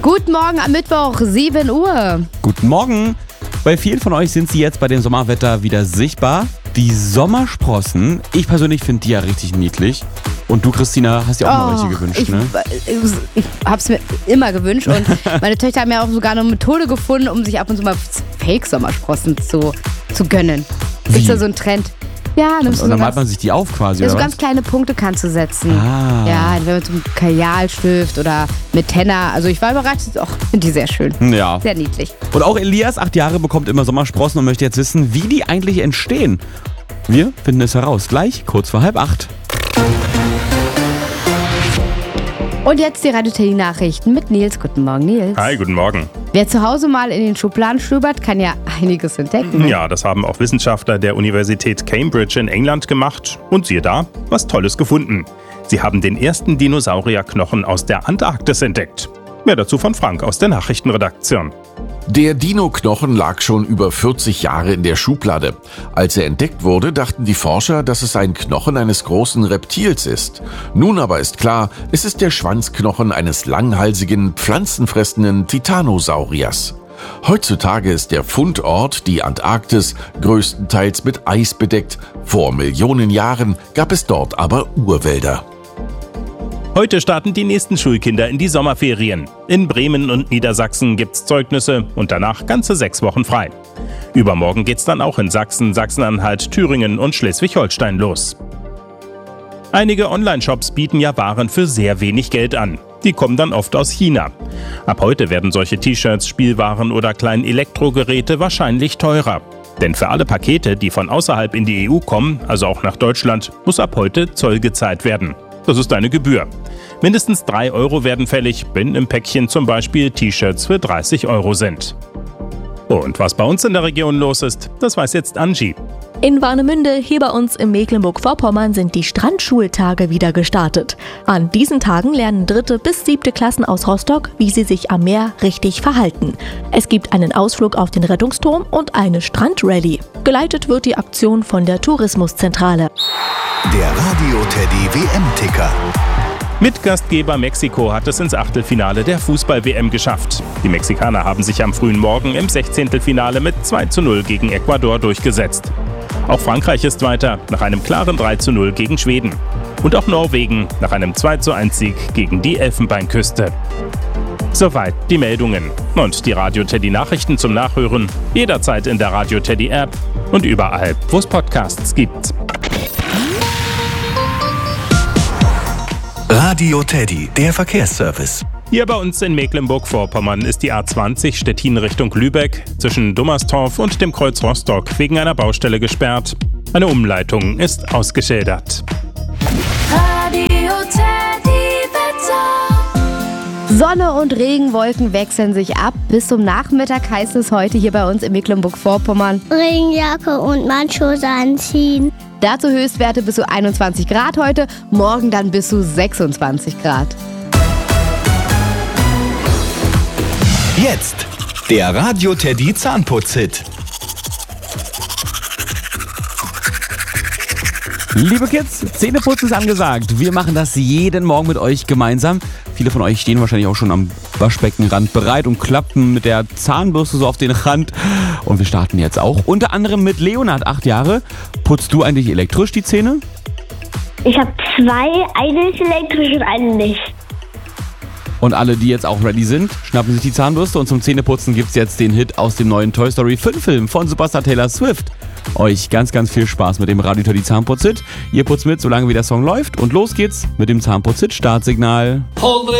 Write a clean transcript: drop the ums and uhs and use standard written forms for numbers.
Guten Morgen am Mittwoch, 7 Uhr. Guten Morgen. Bei vielen von euch sind sie jetzt bei dem Sommerwetter wieder sichtbar. Die Sommersprossen, ich persönlich finde die ja richtig niedlich. Und du, Christina, hast dir auch mal welche gewünscht, ne? Ich hab's mir immer gewünscht und meine Töchter haben ja auch sogar eine Methode gefunden, um sich ab und zu mal Fake-Sommersprossen zu gönnen. Wie? Ist da so ein Trend. Ja, Und dann malt man sich die auf quasi, ja, oder so was? ganz kleine Punkte kannst du setzen. Ah. Ja, entweder mit so einem Kajalstift oder mit Tenner. Also ich war überrascht, finde die sehr schön. Ja. Sehr niedlich. Und auch Elias, 8 Jahre, bekommt immer Sommersprossen und möchte jetzt wissen, wie die eigentlich entstehen. Wir finden es heraus, gleich kurz vor 7:30. Und jetzt die Radio Teddy Nachrichten mit Nils. Guten Morgen, Nils. Hi, guten Morgen. Wer zu Hause mal in den Schubladen stöbert, kann ja einiges entdecken. Ja, das haben auch Wissenschaftler der Universität Cambridge in England gemacht. Und siehe da, was Tolles gefunden. Sie haben den ersten Dinosaurierknochen aus der Antarktis entdeckt. Mehr dazu von Frank aus der Nachrichtenredaktion. Der Dino-Knochen lag schon über 40 Jahre in der Schublade. Als er entdeckt wurde, dachten die Forscher, dass es ein Knochen eines großen Reptils ist. Nun aber ist klar, es ist der Schwanzknochen eines langhalsigen, pflanzenfressenden Titanosauriers. Heutzutage ist der Fundort, die Antarktis, größtenteils mit Eis bedeckt. Vor Millionen Jahren gab es dort aber Urwälder. Heute starten die nächsten Schulkinder in die Sommerferien. In Bremen und Niedersachsen gibt's Zeugnisse und danach ganze 6 Wochen frei. Übermorgen geht's dann auch in Sachsen, Sachsen-Anhalt, Thüringen und Schleswig-Holstein los. Einige Online-Shops bieten ja Waren für sehr wenig Geld an. Die kommen dann oft aus China. Ab heute werden solche T-Shirts, Spielwaren oder kleine Elektrogeräte wahrscheinlich teurer. Denn für alle Pakete, die von außerhalb in die EU kommen, also auch nach Deutschland, muss ab heute Zoll gezahlt werden. Das ist eine Gebühr. Mindestens 3 Euro werden fällig, wenn im Päckchen zum Beispiel T-Shirts für 30 Euro sind. Und was bei uns in der Region los ist, das weiß jetzt Angie. In Warnemünde, hier bei uns in Mecklenburg-Vorpommern, sind die Strandschultage wieder gestartet. An diesen Tagen lernen 3. bis 7. Klassen aus Rostock, wie sie sich am Meer richtig verhalten. Es gibt einen Ausflug auf den Rettungsturm und eine Strandrallye. Geleitet wird die Aktion von der Tourismuszentrale. Der Radio Teddy WM-Ticker. Mitgastgeber Mexiko hat es ins Achtelfinale der Fußball-WM geschafft. Die Mexikaner haben sich am frühen Morgen im 16. Finale mit 2:0 gegen Ecuador durchgesetzt. Auch Frankreich ist weiter, nach einem klaren 3:0 gegen Schweden. Und auch Norwegen nach einem 2:1-Sieg gegen die Elfenbeinküste. Soweit die Meldungen. Und die Radio Teddy Nachrichten zum Nachhören jederzeit in der Radio Teddy App und überall, wo es Podcasts gibt. Radio Teddy, der Verkehrsservice. Hier bei uns in Mecklenburg-Vorpommern ist die A20 Stettin Richtung Lübeck zwischen Dummerstorf und dem Kreuz Rostock wegen einer Baustelle gesperrt. Eine Umleitung ist ausgeschildert. Radio Teddy Wetter. Sonne und Regenwolken wechseln sich ab. Bis zum Nachmittag heißt es heute hier bei uns in Mecklenburg-Vorpommern. Regenjacke und Matschhose anziehen. Dazu Höchstwerte bis zu 21 Grad heute, morgen dann bis zu 26 Grad. Jetzt der Radio Teddy Zahnputz-Hit. Liebe Kids, Zähneputzen ist angesagt. Wir machen das jeden Morgen mit euch gemeinsam. Viele von euch stehen wahrscheinlich auch schon am Waschbeckenrand bereit und klappen mit der Zahnbürste so auf den Rand. Und wir starten jetzt auch. Unter anderem mit Leonard, 8 Jahre. Putzt du eigentlich elektrisch die Zähne? Ich habe 2, eine ist elektrisch und eine nicht. Und alle, die jetzt auch ready sind, schnappen sich die Zahnbürste. Und zum Zähneputzen gibt es jetzt den Hit aus dem neuen Toy Story 5 Film von Superstar Taylor Swift. Euch ganz, ganz viel Spaß mit dem Radio Teddy Zahnputz-Hit. Ihr putzt mit, solange wie der Song läuft. Und los geht's mit dem Zahnputz-Hit Startsignal.